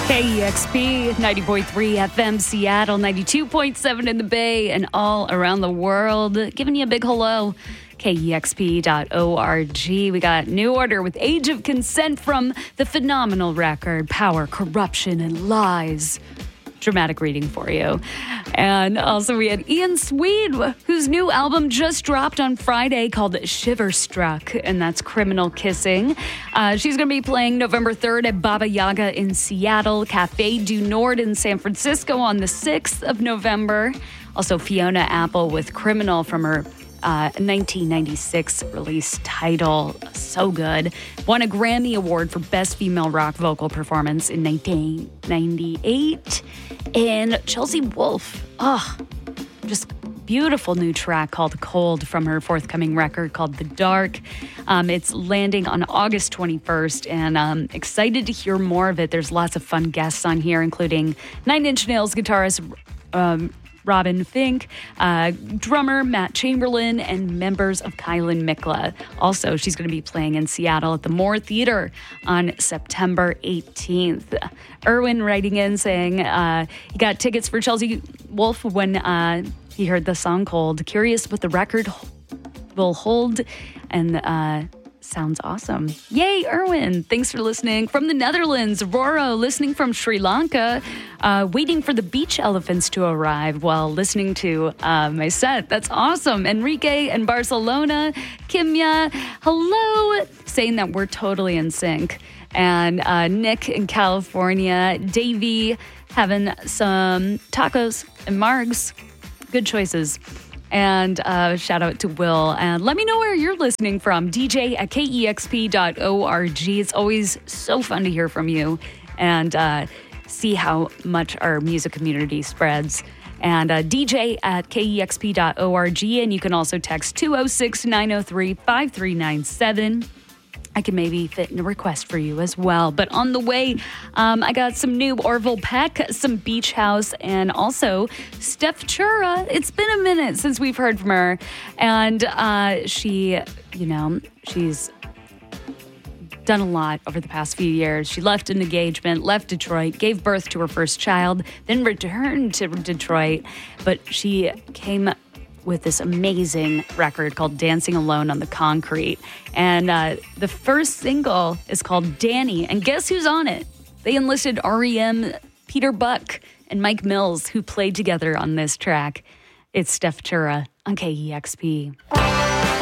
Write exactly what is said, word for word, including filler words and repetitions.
K E X P, ninety point three F M Seattle, ninety-two point seven in the Bay, and all around the world. Giving you a big hello. K E X P dot org. We got New Order with Age of Consent from the phenomenal record Power, Corruption, and Lies. Dramatic reading for you. And also we had Ian Swede, whose new album just dropped on Friday called Shiver Struck, and that's Criminal Kissing. Uh, she's going to be playing November third at Baba Yaga in Seattle, Cafe du Nord in San Francisco on the sixth of November. Also Fiona Apple with Criminal from her Uh, nineteen ninety-six release title. So good. Won a Grammy Award for Best Female Rock Vocal Performance in nineteen ninety-eight. And Chelsea Wolfe. Oh, just beautiful new track called Cold from her forthcoming record called The Dark. Um, it's landing on August twenty-first, and I'm excited to hear more of it. There's lots of fun guests on here, including Nine Inch Nails guitarist um, Robin Fink, uh, drummer Matt Chamberlain, and members of Kylan Mikla. Also, she's going to be playing in Seattle at the Moore Theater on September eighteenth. Erwin writing in saying uh, he got tickets for Chelsea Wolfe when uh, he heard the song Cold. Curious what the record will hold, and uh, sounds awesome. Yay, Erwin. Thanks for listening. From the Netherlands, Roro listening from Sri Lanka, uh, waiting for the beach elephants to arrive while listening to uh, my set. That's awesome. Enrique in Barcelona, Kimya, hello, saying that we're totally in sync. And uh, Nick in California, Davey having some tacos and margs. Good choices. And uh, shout out to Will. And let me know where you're listening from. D J at K E X P dot org. It's always so fun to hear from you and uh, see how much our music community spreads. And uh, D J at K E X P dot org. And you can also text two oh six, nine oh three, five three nine seven. I can maybe fit in a request for you as well. But on the way, um, I got some new Orville Peck, some Beach House, and also Steph Chura. It's been a minute since we've heard from her. And uh, she, you know, she's done a lot over the past few years. She left an engagement, left Detroit, gave birth to her first child, then returned to Detroit. But she came with this amazing record called Dancing Alone on the Concrete. And uh, the first single is called Danny. And guess who's on it? They enlisted R E M, Peter Buck, and Mike Mills, who played together on this track. It's Steph Chura on K E X P.